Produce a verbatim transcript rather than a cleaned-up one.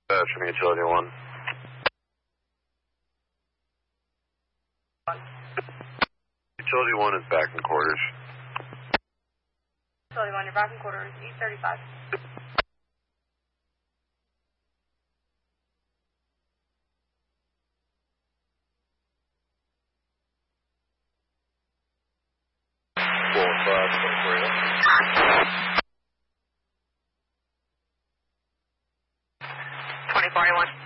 That's from Utility one. Utility one is back in quarters. Utility one, you're back in quarters, eight thirty-five. Four, five, twenty-four. twenty forty-one.